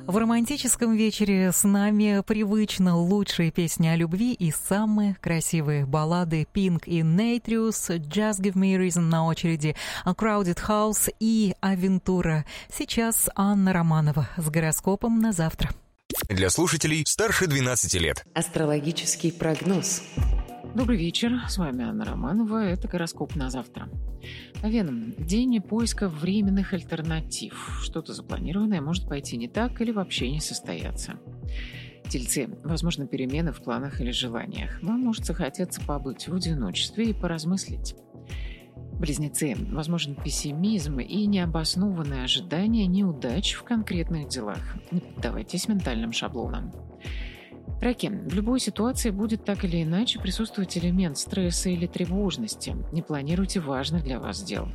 В романтическом вечере с нами привычно лучшие песни о любви и самые красивые баллады Pink и Natrius, Just Give Me a Reason на очереди, A Crowded House и Авентура. Сейчас Анна Романова с гороскопом на завтра. Для слушателей старше 12 лет. Астрологический прогноз. Добрый вечер, с вами Анна Романова, это гороскоп на завтра. Овен, день поиска временных альтернатив. Что-то запланированное может пойти не так или вообще не состояться. Тельцы, возможно, перемены в планах или желаниях. Вам может захотеться побыть в одиночестве и поразмыслить. Близнецы, возможен пессимизм и необоснованное ожидание неудач в конкретных делах. Не поддавайтесь ментальным шаблонам. Раки, в любой ситуации будет так или иначе присутствовать элемент стресса или тревожности. Не планируйте важных для вас дел.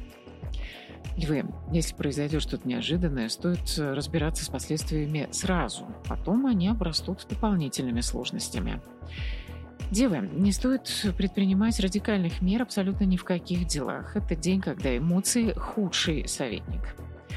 Львы, если произойдет что-то неожиданное, стоит разбираться с последствиями сразу. Потом они обрастут дополнительными сложностями. Девы, не стоит предпринимать радикальных мер абсолютно ни в каких делах. Это день, когда эмоции – худший советник.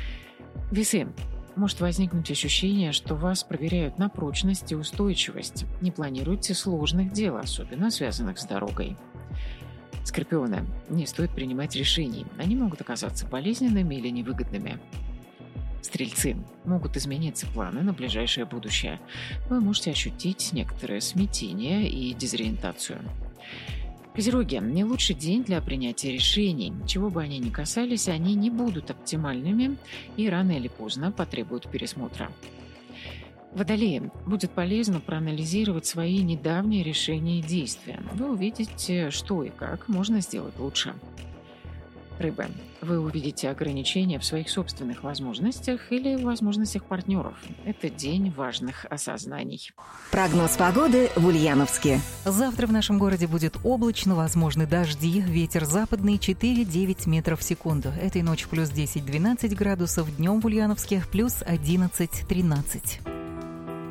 Весы. Может возникнуть ощущение, что вас проверяют на прочность и устойчивость. Не планируйте сложных дел, особенно связанных с дорогой. Скорпионы. Не стоит принимать решений. Они могут оказаться болезненными или невыгодными. Стрельцы. Могут измениться планы на ближайшее будущее. Вы можете ощутить некоторое смятение и дезориентацию. Козероги, не лучший день для принятия решений. Чего бы они ни касались, они не будут оптимальными и рано или поздно потребуют пересмотра. Водолеи, будет полезно проанализировать свои недавние решения и действия. Вы увидите, что и как можно сделать лучше. Рыбы, вы увидите ограничения в своих собственных возможностях или в возможностях партнеров. Это день важных осознаний. Прогноз погоды в Ульяновске. Завтра в нашем городе будет облачно, возможны дожди, ветер западный 4-9 метров в секунду. Этой ночью плюс 10-12 градусов, днем в Ульяновске плюс 11-13.